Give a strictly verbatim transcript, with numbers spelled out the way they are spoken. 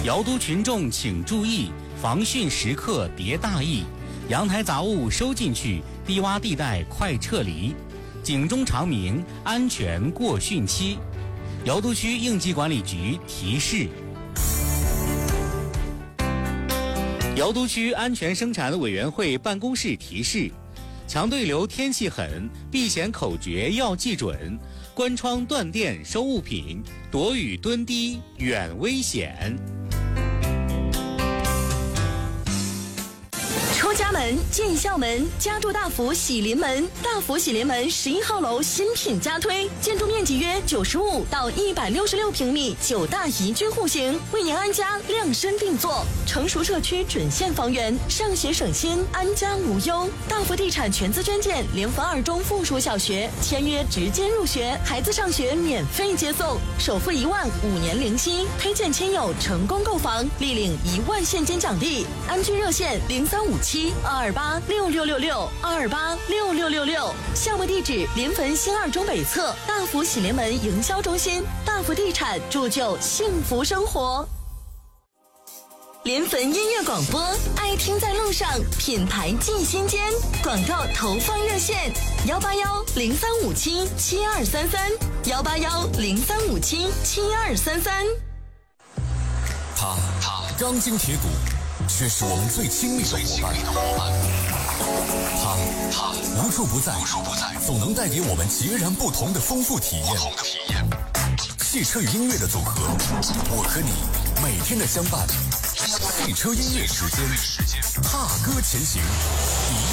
瑶都群众请注意，防汛时刻迭大意，阳台杂物收进去，低洼地带快撤离。警钟长鸣，安全过汛期。瑶都区应急管理局提示。瑶都区安全生产委员会办公室提示：强对流天气狠，避险口诀要记准，关窗断电收物品，躲雨蹲低远危险。 出家门进校门，家住大福喜临门。大福喜临门十一号楼新品加推，建筑面积约九十五到一百六十六平米，九大宜居户型，为您安家量身定做。成熟社区准现房源，上学省心，安家无忧。大福地产全资捐建联防二中附属小学，签约直接入学，孩子上学免费接送，首付一万，五年零息。推荐亲友成功购房，立领一万现金奖励。安居热线零三五七二二八六六六六二二八六六六六。项目地址：临汾新二中北侧大福喜临门营销中心。大福地产铸就幸福生活。临汾音乐广播，爱听在路上，品牌进心间。广告投放热线：幺八幺零三五七七二三三，幺八幺零三五七七二三三。 他他钢筋铁骨，却是我们最亲密的伙伴。他他无处不在，无处不在，总能带给我们截然不同的丰富体验。汽车与音乐的组合，我和你每天的相伴。汽车音乐时间，踏歌前行，一